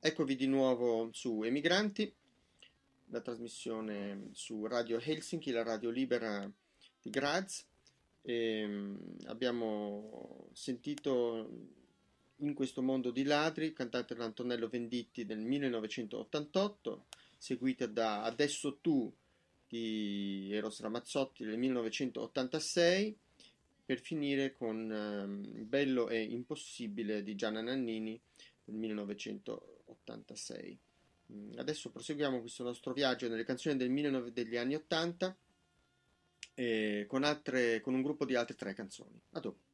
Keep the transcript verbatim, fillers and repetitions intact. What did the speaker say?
Eccovi di nuovo su Emigranti, la trasmissione su Radio Helsinki, la radio libera di Graz. E, mm, abbiamo sentito In questo mondo di ladri, cantata da Antonello Venditti del millenovecentottantotto, seguita da Adesso tu di Eros Ramazzotti del millenovecentottantasei, per finire con ehm, Bello e Impossibile di Gianna Nannini del millenovecentottantasei. Mm, Adesso proseguiamo questo nostro viaggio nelle canzoni del millenovecento degli anni ottanta, eh, con altre, con un gruppo di altre tre canzoni. A dopo.